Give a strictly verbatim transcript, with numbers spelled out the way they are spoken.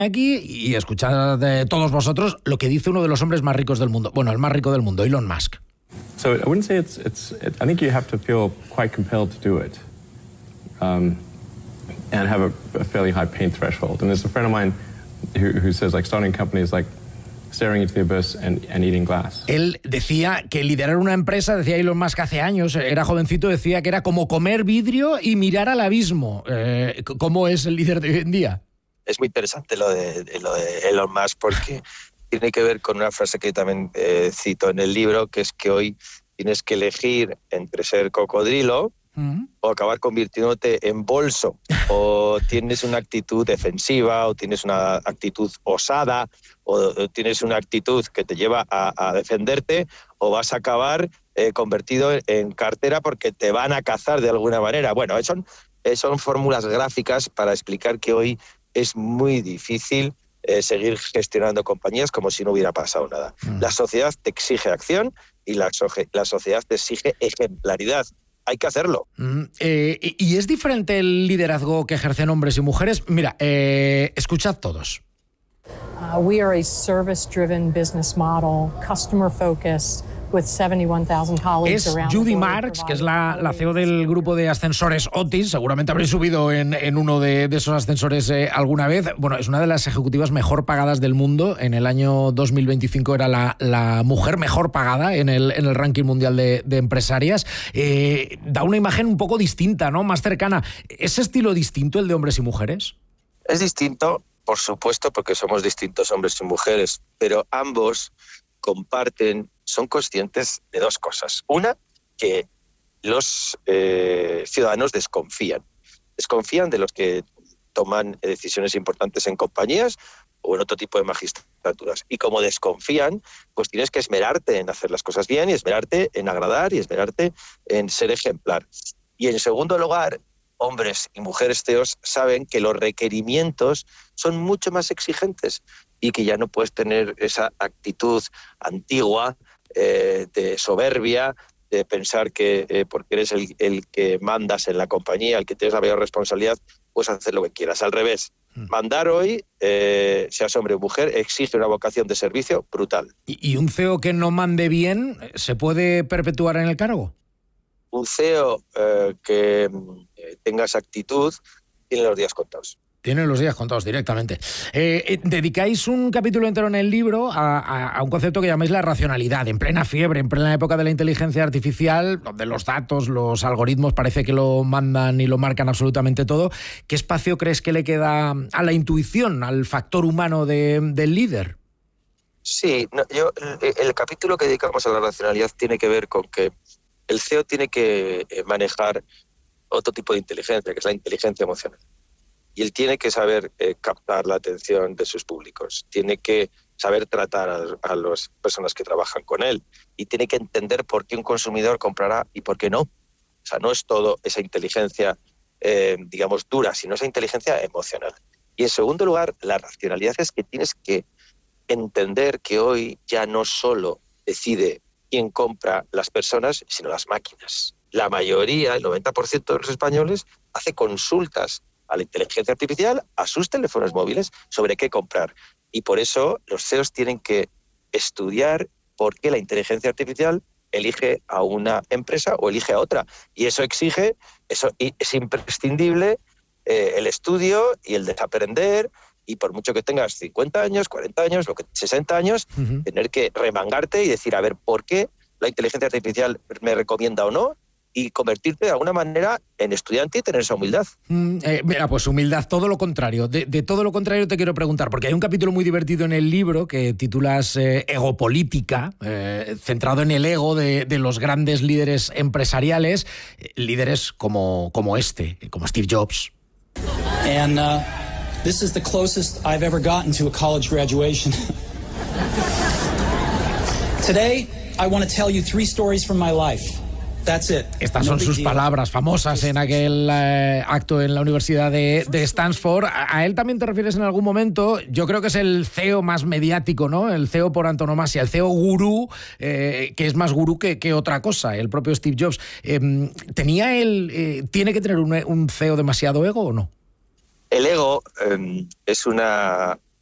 aquí y escuchad de todos vosotros lo que dice uno de los hombres más ricos del mundo. Bueno, el más rico del mundo, Elon Musk. So I wouldn't say it's, it's it, I think you have to feel quite compelled to do it. Um, and have a, a fairly high pain threshold. And there's a friend of mine who, who says, like, starting a company is like staring into the abyss and, and eating glass. Él decía que liderar una empresa, decía Elon Musk hace años, era jovencito, decía que era como comer vidrio y mirar al abismo. Eh, ¿Cómo es el líder de hoy en día? Es muy interesante lo de, lo de Elon Musk porque tiene que ver con una frase que también eh, cito en el libro, que es que hoy tienes que elegir entre ser cocodrilo ¿Mm? o acabar convirtiéndote en bolso. O tienes una actitud defensiva, o tienes una actitud osada, o tienes una actitud que te lleva a, a defenderte, o vas a acabar eh, convertido en cartera porque te van a cazar de alguna manera. Bueno, son, son fórmulas gráficas para explicar que hoy es muy difícil eh, seguir gestionando compañías como si no hubiera pasado nada. Mm. La sociedad te exige acción y la, la sociedad te exige ejemplaridad. Hay que hacerlo. Mm, eh, ¿Y es diferente el liderazgo que ejercen hombres y mujeres? Mira, eh, escuchad todos. Uh, we are a service-driven business model, customer-focused, with seventy-one thousand colleagues es around Judy the world. Marks, que es la, la C E O del grupo de ascensores Otis. Seguramente habréis subido en, en uno de, de esos ascensores eh, alguna vez. Bueno, es una de las ejecutivas mejor pagadas del mundo. En el año dos mil veinticinco era la, la mujer mejor pagada en el, en el ranking mundial de, de empresarias. Eh, da una imagen un poco distinta, ¿no? Más cercana. ¿Es estilo distinto el de hombres y mujeres? Es distinto, por supuesto, porque somos distintos hombres y mujeres, pero ambos comparten, son conscientes de dos cosas. Una, que los eh, ciudadanos desconfían. Desconfían de los que toman decisiones importantes en compañías o en otro tipo de magistraturas. Y como desconfían, pues tienes que esmerarte en hacer las cosas bien y esmerarte en agradar y esmerarte en ser ejemplar. Y en segundo lugar, hombres y mujeres C E Os saben que los requerimientos son mucho más exigentes y que ya no puedes tener esa actitud antigua eh, de soberbia, de pensar que eh, porque eres el, el que mandas en la compañía, el que tienes la mayor responsabilidad, puedes hacer lo que quieras. Al revés, mm. mandar hoy, eh, seas hombre o mujer, exige una vocación de servicio brutal. ¿Y, y un C E O que no mande bien se puede perpetuar en el cargo? Un C E O eh, que eh, tenga esa actitud tiene los días contados. Tienen los días contados directamente. Eh, eh, dedicáis un capítulo entero en el libro a, a, a un concepto que llamáis la racionalidad, en plena fiebre, en plena época de la inteligencia artificial, donde los datos, los algoritmos parece que lo mandan y lo marcan absolutamente todo. ¿Qué espacio crees que le queda a la intuición, al factor humano de, del líder? Sí, no, yo, el, el capítulo que dedicamos a la racionalidad tiene que ver con que el C E O tiene que manejar otro tipo de inteligencia, que es la inteligencia emocional. Y él tiene que saber eh, captar la atención de sus públicos, tiene que saber tratar a, a las personas que trabajan con él y tiene que entender por qué un consumidor comprará y por qué no. O sea, no es todo esa inteligencia, eh, digamos, dura, sino esa inteligencia emocional. Y en segundo lugar, la racionalidad es que tienes que entender que hoy ya no solo decide quién compra las personas, sino las máquinas. La mayoría, el noventa por ciento de los españoles, hace consultas a la inteligencia artificial, a sus teléfonos móviles, sobre qué comprar. Y por eso los C E Os tienen que estudiar por qué la inteligencia artificial elige a una empresa o elige a otra. Y eso exige, eso es imprescindible, eh, el estudio y el desaprender, y por mucho que tengas cincuenta años, cuarenta años, lo que, sesenta años, uh-huh. tener que remangarte y decir, a ver, ¿por qué la inteligencia artificial me recomienda o no? Y convertirte de alguna manera en estudiante y tener esa humildad. Mm, eh, mira, pues humildad, todo lo contrario. De, de todo lo contrario te quiero preguntar, porque hay un capítulo muy divertido en el libro que titulas eh, Egopolítica, eh, centrado en el ego de, de los grandes líderes empresariales, eh, líderes como, como este, como Steve Jobs. And uh, this is the closest I've ever gotten to a college graduation. Today, I want to tell you three stories from my life. That's it. Estas son sus palabras famosas en aquel eh, acto en la Universidad de, de Stanford. A, a él también te refieres en algún momento. Yo creo que es el C E O más mediático, ¿no? El C E O por antonomasia, el C E O gurú, eh, que es más gurú que, que otra cosa, el propio Steve Jobs. Eh, ¿Tenía él, eh, tiene que tener un, un C E O demasiado ego o no? El ego eh, es una